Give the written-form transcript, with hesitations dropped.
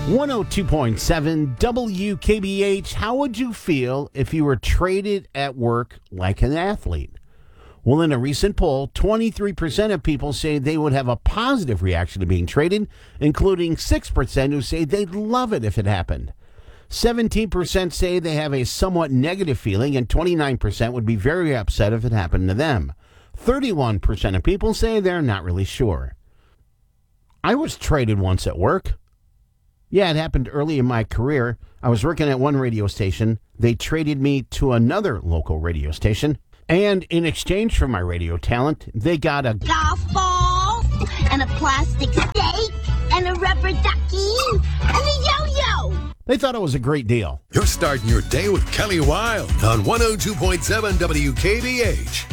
102.7 WKBH. How would you feel if you were traded at work like an athlete? Well, in a recent poll, 23% of people say they would have a positive reaction to being traded, including 6% who say they'd love it if it happened. 17% say they have a somewhat negative feeling, and 29% would be very upset if it happened to them. 31% of people say they're not really sure. I was traded once at work. Yeah, it happened early in my career. I was working at one radio station. They traded me to another local radio station. And in exchange for my radio talent, they got a golf ball and a plastic steak and a rubber ducky and a yo-yo. They thought it was a great deal. You're starting your day with Kelly Wilde on 102.7 WKBH.